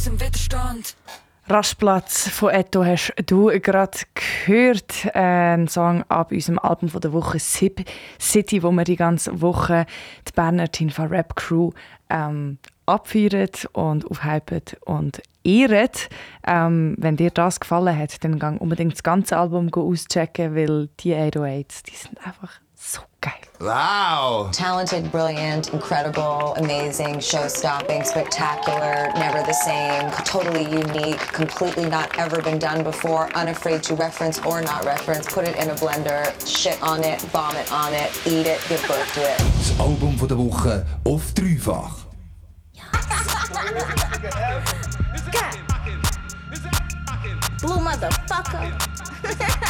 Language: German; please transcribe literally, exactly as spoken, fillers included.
Zum Widerstand. Rastplatz von Etto hast du gerade gehört. Ein Song ab unserem Album von der Woche Sip City, wo wir die ganze Woche die Berner Tinfa Rap Crew ähm, abfeiern und aufhypen und ehren. Ähm, wenn dir das gefallen hat, dann gang unbedingt das ganze Album auschecken, weil die acht null acht, die sind einfach so geil. Wow! Talented, brilliant, incredible, amazing, show-stopping, spectacular, never the same, totally unique, completely not ever been done before, unafraid to reference or not reference, put it in a blender, shit on it, vomit on it, eat it, give birth to it. Das Album von der Woche auf dreifach. Blue motherfucker.